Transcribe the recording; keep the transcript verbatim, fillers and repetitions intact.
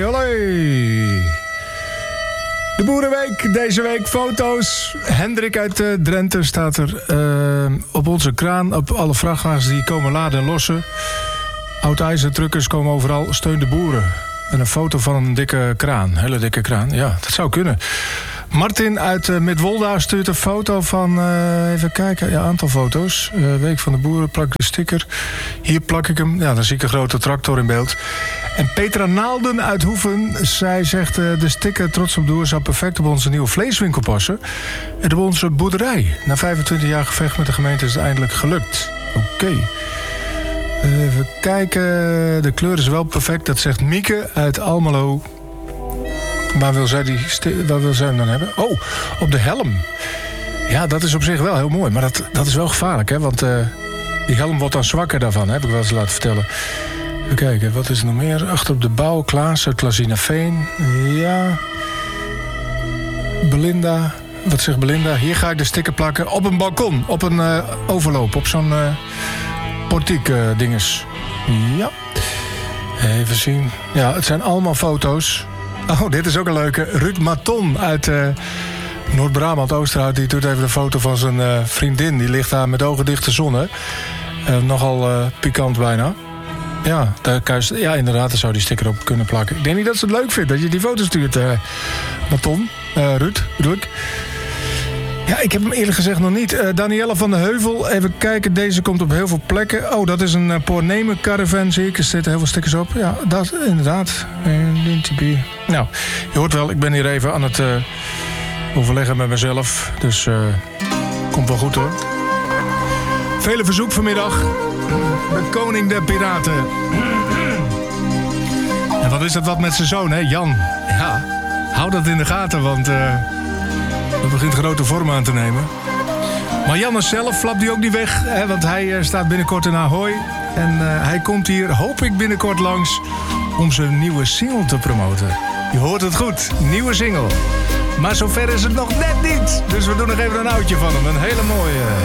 olé. De Boerenweek, deze week foto's. Hendrik uit uh, Drenthe staat er uh, op onze kraan. Op alle vrachtwagens die komen laden en lossen. Oud-ijzertruckers komen overal. Steun de boeren. En een foto van een dikke kraan. Hele dikke kraan. Ja, dat zou kunnen. Martin uit uh, Midwolda stuurt een foto van... Uh, even kijken, ja, aantal foto's. Uh, Week van de Boeren, plak de sticker. Hier plak ik hem. Ja, dan zie ik een grote tractor in beeld. En Petra Naalden uit Hoeven. Zij zegt, uh, de sticker Trots op Doer zou perfect op onze nieuwe vleeswinkel passen. En op onze boerderij. Na vijfentwintig jaar gevecht met de gemeente is het eindelijk gelukt. Oké. Okay. Even kijken. De kleur is wel perfect. Dat zegt Mieke uit Almelo. Waar wil zij, die sti- waar wil zij hem dan hebben? Oh, op de helm. Ja, dat is op zich wel heel mooi. Maar dat, dat is wel gevaarlijk, hè? Want uh, die helm wordt dan zwakker daarvan, heb ik wel eens laten vertellen. Even kijken, wat is er nog meer? Achter op de bouw, Klaas uit Klazinaveen. Ja. Belinda. Wat zegt Belinda? Hier ga ik de sticker plakken op een balkon. Op een uh, overloop. Op zo'n uh, portiek uh, dinges. Ja. Even zien. Ja, het zijn allemaal foto's. Oh, dit is ook een leuke. Ruud Maton uit uh, Noord-Brabant, Oosterhout. Die doet even een foto van zijn uh, vriendin. Die ligt daar met ogen dicht te zonnen. Uh, nogal uh, pikant bijna. Ja, daar kan je, ja, inderdaad, daar zou die sticker op kunnen plakken. Ik denk niet dat ze het leuk vindt dat je die foto stuurt, uh, Maton. Uh, Ruud, bedoel ik. Ja, ik heb hem eerlijk gezegd nog niet. Uh, Danielle van de Heuvel, even kijken. Deze komt op heel veel plekken. Oh, dat is een uh, Poornemen caravan, zie ik. Er zitten heel veel stickers op. Ja, dat inderdaad. Nou, je hoort wel, ik ben hier even aan het uh, overleggen met mezelf. Dus uh, komt wel goed, hoor. Vele verzoek vanmiddag. De koning der piraten. En wat is dat wat met zijn zoon, hè? Jan. Ja, hou dat in de gaten, want... Uh, dat begint grote vorm aan te nemen. Maar Jannes zelf flapt die ook niet weg. Hè, want hij uh, staat binnenkort in Ahoy. En uh, hij komt hier, hoop ik, binnenkort langs... om zijn nieuwe single te promoten. Je hoort het goed, nieuwe single. Maar zover is het nog net niet. Dus we doen nog even een oudje van hem. Een hele mooie...